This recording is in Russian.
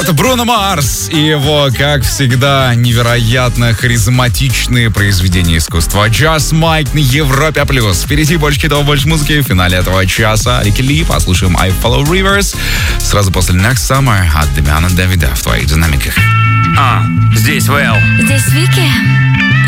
Это Бруно Марс и его, как всегда, невероятно харизматичные произведения искусства. Just Mike на Европе+. Впереди больше хитов, больше музыки. В финале этого часа Рики Ли послушаем I Follow Rivers. Сразу после Next Summer от Демиана Дэвида в твоих динамиках. Здесь Вэл. Здесь Вики.